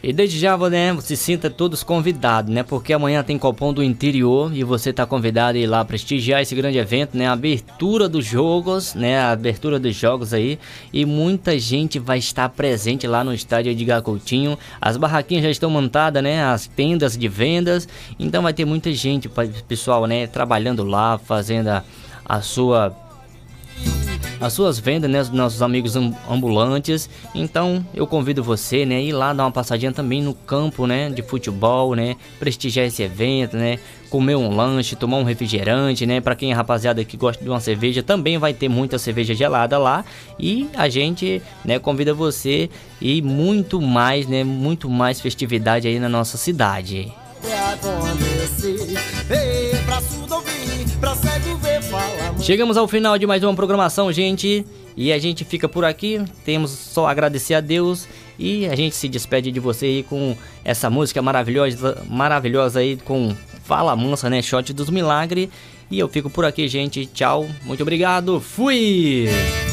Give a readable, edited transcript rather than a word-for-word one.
E desde já, né, se sinta todos convidados, né, porque amanhã tem Copom do Interior e você tá convidado a ir lá prestigiar esse grande evento, né, a abertura dos jogos, né, a abertura dos jogos aí, e muita gente vai estar presente lá no estádio Edgar Coutinho. As barraquinhas já estão montadas, né, as tendas de vendas, então vai ter muita gente, pessoal, né, trabalhando lá, fazendo as suas vendas, né, os nossos amigos ambulantes. Então eu convido você, né, ir lá dar uma passadinha também no campo, né, de futebol, né, prestigiar esse evento, né, comer um lanche, tomar um refrigerante, né, para quem é rapaziada que gosta de uma cerveja, também vai ter muita cerveja gelada lá, e a gente, né, convida você e muito mais, né, muito mais festividade aí na nossa cidade. Chegamos ao final de mais uma programação, gente, e a gente fica por aqui. Temos só a agradecer a Deus e a gente se despede de você aí com essa música maravilhosa aí, com Fala Mansa, né, Shot dos Milagres. E eu fico por aqui, gente. Tchau, muito obrigado, fui!